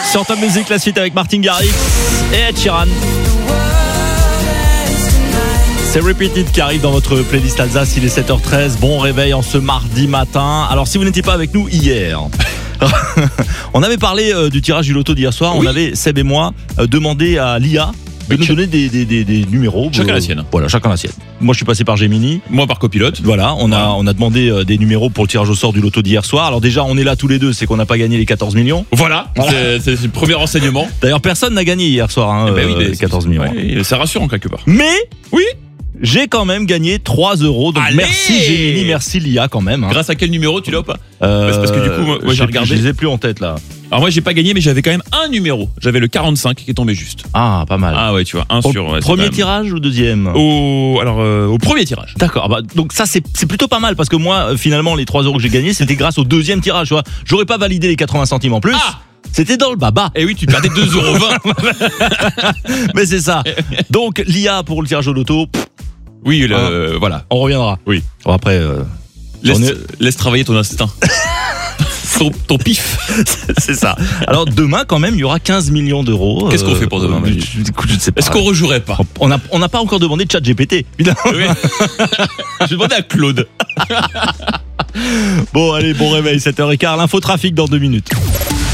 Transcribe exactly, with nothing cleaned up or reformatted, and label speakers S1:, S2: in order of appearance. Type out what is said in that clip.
S1: Sur Top Music, la suite avec Martin Garrix et Ed Sheeran. C'est Repeated qui arrive dans votre playlist Alsace, il est sept heures treize. Bon réveil en ce mardi matin. Alors si vous n'étiez pas avec nous hier, on avait parlé euh, du tirage du loto d'hier soir. Oui. On avait, Seb et moi, euh, demandé à l'I A de nous donner des, des, des, des numéros.
S2: Chacun
S1: euh,
S2: la sienne.
S1: Voilà, chacun la sienne. Moi je suis passé par Gemini.
S2: Moi par copilote.
S1: Voilà, on a, on a demandé euh, des numéros pour le tirage au sort du loto d'hier soir. Alors déjà on est là tous les deux, c'est qu'on n'a pas gagné les quatorze millions.
S2: Voilà, voilà. C'est, c'est le premier renseignement.
S1: D'ailleurs personne n'a gagné hier soir hein, eh ben oui, euh, les quatorze millions.
S2: Ouais, c'est rassurant quelque part.
S1: Mais
S2: oui,
S1: j'ai quand même gagné trois euros. Donc
S2: allez,
S1: merci Gemini, merci l'I A quand même. Hein.
S2: Grâce à quel numéro tu l'as ou pas?
S1: euh,
S2: Parce que du coup, moi, moi j'ai regardé.
S1: Je les ai plus en tête là.
S2: Alors moi j'ai pas gagné, mais j'avais quand même un numéro. J'avais le quarante-cinq qui est tombé juste.
S1: Ah, pas mal.
S2: Ah ouais, tu vois, un
S1: au
S2: sur. Ouais,
S1: premier
S2: même...
S1: tirage ou deuxième?
S2: Au alors euh, au premier tirage.
S1: D'accord. Bah, donc ça c'est c'est plutôt pas mal parce que moi finalement les trois euros que j'ai gagnés c'était grâce au deuxième tirage. Tu vois, j'aurais pas validé les quatre-vingts centimes en plus.
S2: Ah,
S1: c'était dans le baba.
S2: Et oui, tu perdais deux euros vingt.
S1: Mais c'est ça. Donc l'I A pour le tirage au loto. Pff,
S2: oui, le,
S1: hein,
S2: euh, voilà.
S1: On reviendra.
S2: Oui.
S1: Bon, après. Euh,
S2: laisse, est... laisse travailler ton instinct. Ton, ton pif.
S1: C'est ça. Alors demain quand même il y aura quinze millions d'euros.
S2: Qu'est-ce qu'on fait pour demain?
S1: euh, Écoute, je ne sais pas.
S2: Est-ce qu'on rejouerait pas?
S1: On n'a on n'a pas encore demandé de chat G P T. Oui.
S2: Je vais demander à Claude.
S1: Bon allez, bon réveil, sept heures quinze, l'info trafic dans deux minutes.